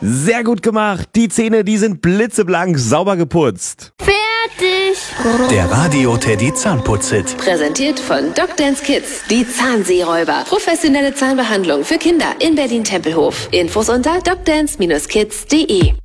Sehr gut gemacht. Die Zähne, die sind blitzeblank, sauber geputzt. Fertig. Der Radio Teddy Zahnputz-Hit. Präsentiert von Dr. Kids, die Zahnseeräuber. Professionelle Zahnbehandlung für Kinder in Berlin-Tempelhof. Infos unter docdance-kids.de.